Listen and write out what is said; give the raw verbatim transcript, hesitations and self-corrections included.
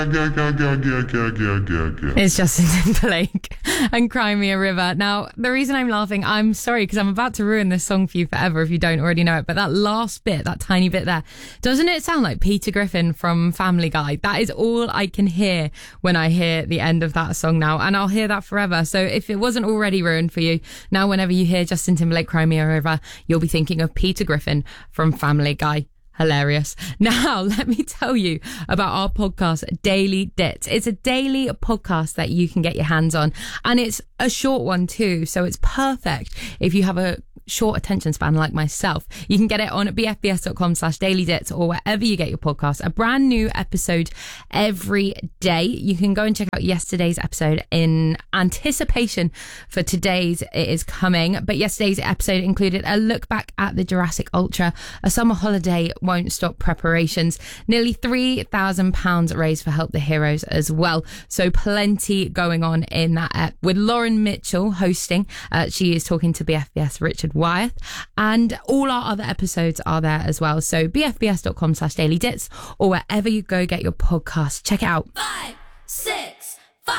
It's Justin Timberlake and Cry Me a River. Now, the reason I'm laughing, I'm sorry, because I'm about to ruin this song for you forever if you don't already know it, but that last bit, that tiny bit there, doesn't it sound like Peter Griffin from Family Guy? That is all I can hear when I hear the end of that song now, and I'll hear that forever. So if it wasn't already ruined for you, now whenever you hear Justin Timberlake Cry Me a River, you'll be thinking of Peter Griffin from Family Guy. Hilarious. Now, let me tell you about our podcast, Daily Dits. It's a daily podcast that you can get your hands on, and it's a short one too, so it's perfect if you have a short attention span like myself. You can get it on bfbs.com slash daily dits or wherever you get your podcast. A brand new episode every day. You can go and check out yesterday's episode in anticipation for today's. It is coming, but yesterday's episode included a look back at the Jurassic Ultra. A summer holiday won't stop preparations. Nearly three thousand pounds raised for Help the Heroes as well. So plenty going on in that ep. With Lauren Mitchell hosting, uh, she is talking to B F B S Richard Wyeth, and all our other episodes are there as well. So bfbs.com slash daily dits or wherever you go get your podcast. Check it out. Five, six.